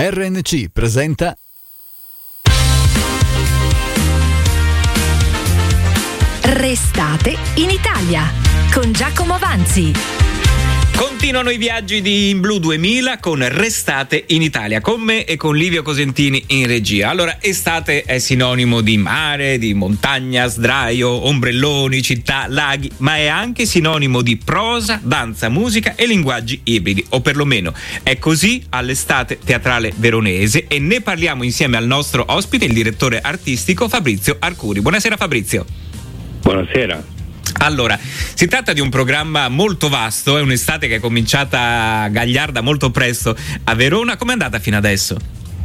RNC presenta Restate in Italia con Giacomo Vanzi. Continuano i viaggi di In Blu 2000 con Restate in Italia, con me e con Livio Cosentini in regia. Allora, estate è sinonimo di mare, di montagna, sdraio, ombrelloni, città, laghi, ma è anche sinonimo di prosa, danza, musica e linguaggi ibridi, o perlomeno è così all'estate teatrale veronese, e ne parliamo insieme al nostro ospite, il direttore artistico Fabrizio Arcuri. Buonasera Fabrizio. Buonasera. Allora, si tratta di un programma molto vasto, è un'estate che è cominciata gagliarda molto presto a Verona. Com'è andata fino adesso?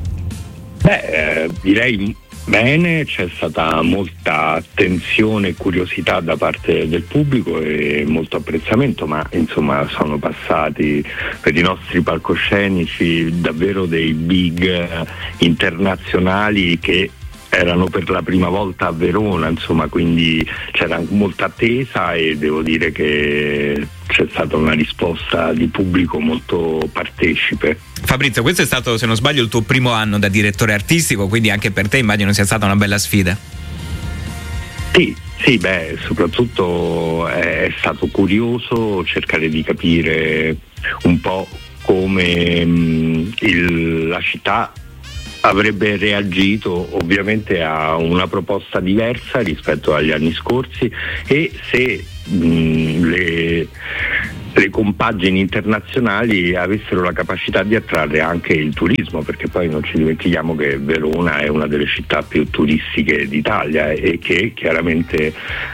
Direi bene, c'è stata molta attenzione e curiosità da parte del pubblico e molto apprezzamento, ma insomma sono passati per i nostri palcoscenici davvero dei big internazionali che erano per la prima volta a Verona, insomma, quindi c'era molta attesa e devo dire che c'è stata una risposta di pubblico molto partecipe. Fabrizio, questo è stato, se non sbaglio, il tuo primo anno da direttore artistico, quindi anche per te immagino sia stata una bella sfida. Sì, soprattutto è stato curioso cercare di capire un po' come la città avrebbe reagito ovviamente a una proposta diversa rispetto agli anni scorsi, e se le compagini internazionali avessero la capacità di attrarre anche il turismo, perché poi non ci dimentichiamo che Verona è una delle città più turistiche d'Italia e che chiaramente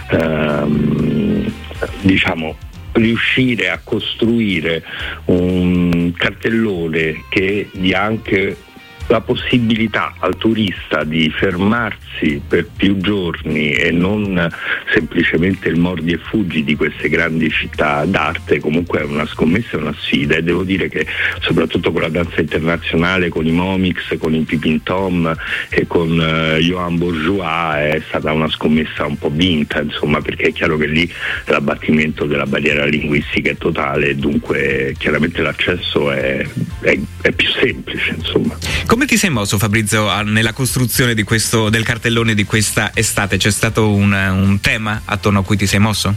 riuscire a costruire un cartellone che dia anche la possibilità al turista di fermarsi per più giorni e non semplicemente il mordi e fuggi di queste grandi città d'arte, comunque è una scommessa e una sfida, e devo dire che soprattutto con la danza internazionale, con i Momix, con il Pipin Tom e con Johann Bourgeois è stata una scommessa un po' vinta, insomma, perché è chiaro che lì l'abbattimento della barriera linguistica è totale e dunque chiaramente l'accesso è più semplice, insomma. Come ti sei mosso, Fabrizio, nella costruzione del cartellone di questa estate? C'è stato un tema attorno a cui ti sei mosso?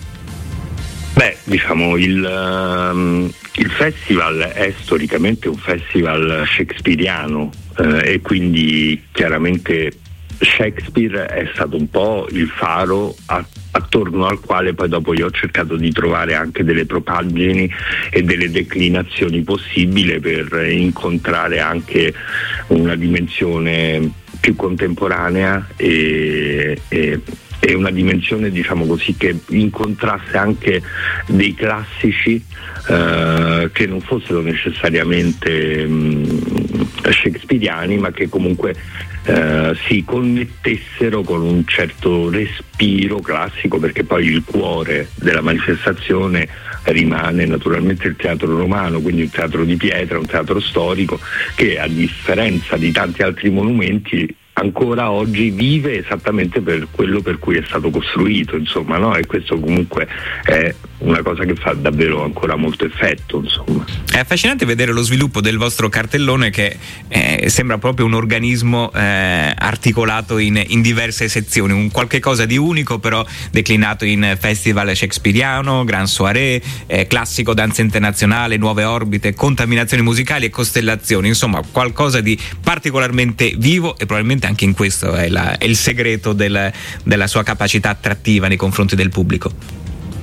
Il festival è storicamente un festival shakespeariano e quindi chiaramente Shakespeare è stato un po' il faro attorno al quale poi dopo io ho cercato di trovare anche delle propaggini e delle declinazioni possibili per incontrare anche una dimensione più contemporanea e una dimensione, diciamo così, che incontrasse anche dei classici che non fossero necessariamente shakespeariani, ma che comunque si connettessero con un certo respiro classico, perché poi il cuore della manifestazione rimane naturalmente il teatro romano, quindi un teatro di pietra, un teatro storico che, a differenza di tanti altri monumenti, ancora oggi vive esattamente per quello per cui è stato costruito, insomma, no? E questo comunque è una cosa che fa davvero ancora molto effetto, insomma. È affascinante vedere lo sviluppo del vostro cartellone, che sembra proprio un organismo articolato in diverse sezioni, un qualche cosa di unico però declinato in festival shakespeariano, gran soirée, classico, danza internazionale, nuove orbite, contaminazioni musicali e costellazioni, insomma qualcosa di particolarmente vivo, e probabilmente anche in questo è il segreto della sua capacità attrattiva nei confronti del pubblico.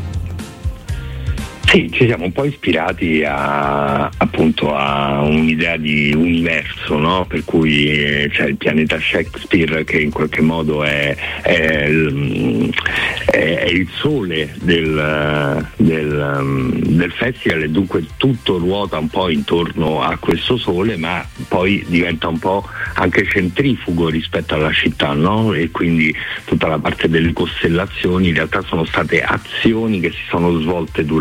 Sì, ci siamo un po' ispirati appunto a un'idea di universo, no? Per cui c'è il pianeta Shakespeare, che in qualche modo è il sole del festival, e dunque tutto ruota un po' intorno a questo sole, ma poi diventa un po' anche centrifugo rispetto alla città, no? E quindi tutta la parte delle costellazioni in realtà sono state azioni che si sono svolte durante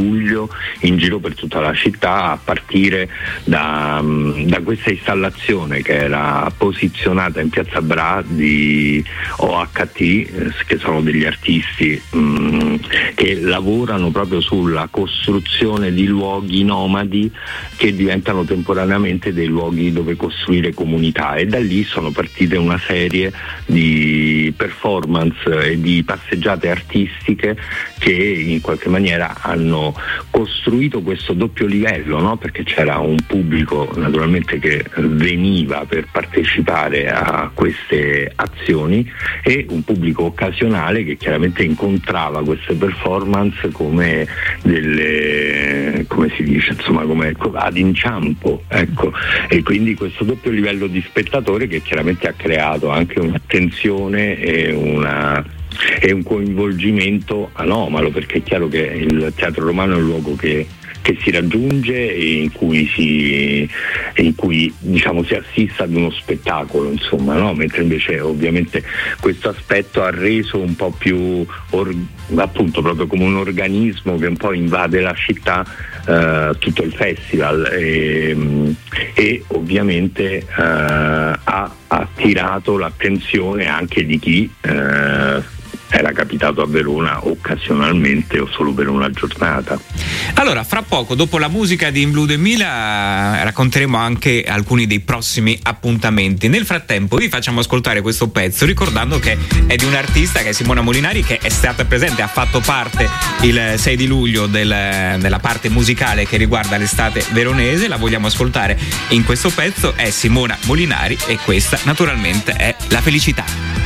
luglio in giro per tutta la città, a partire da questa installazione che era posizionata in Piazza Bra di OHT, che sono degli artisti che lavorano proprio sulla costruzione di luoghi nomadi che diventano temporaneamente dei luoghi dove costruire comunità, e da lì sono partite una serie di performance e di passeggiate artistiche che in qualche maniera hanno costruito questo doppio livello, no? Perché c'era un pubblico naturalmente che veniva per partecipare a queste azioni e un pubblico occasionale che chiaramente incontrava queste performance come delle, come si dice, insomma, come ad inciampo, ecco. E quindi questo doppio livello di spettatore che chiaramente ha creato anche un'attenzione e un coinvolgimento anomalo, perché è chiaro che il Teatro Romano è un luogo che si raggiunge e in cui diciamo si assiste ad uno spettacolo, insomma, no? Mentre invece ovviamente questo aspetto ha reso un po' più appunto proprio come un organismo che un po' invade la città, tutto il festival, e ovviamente ha attirato l'attenzione anche di chi era capitato a Verona occasionalmente o solo per una giornata. Allora, fra poco, dopo la musica di In Blue 2000, racconteremo anche alcuni dei prossimi appuntamenti. Nel frattempo vi facciamo ascoltare questo pezzo, ricordando che è di un artista, che è Simona Molinari, che è stata presente, ha fatto parte il 6 di luglio della parte musicale che riguarda l'estate veronese. La vogliamo ascoltare in questo pezzo, è Simona Molinari e questa naturalmente è La Felicità.